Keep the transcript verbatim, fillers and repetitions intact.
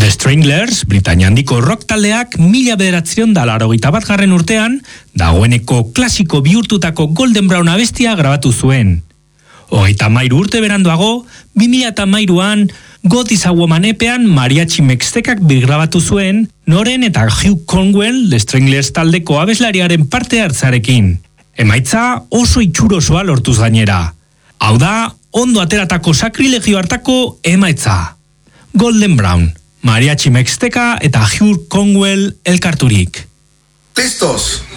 The Stranglers, Britania handiko rock taldeak mila bederatzion da laurogeita bat garren urtean, dagoeneko klasiko bihurtutako Golden Brown abestia grabatu zuen. Hogeita hamairu urte beranduago, bi mila hamairuan God is a Woman epean mariachi mextekak birgrabatu zuen, noren eta Hugh Conwell, The Stranglers taldeko abeslariaren parte hartzarekin. Emaitza oso itxurosoa lortuz gainera. Hau da, ondo ateratako sakrilegio hartako emaitza. Golden Brown, mariachi mexteka eta Hugh Conwell elkarturik. Listos!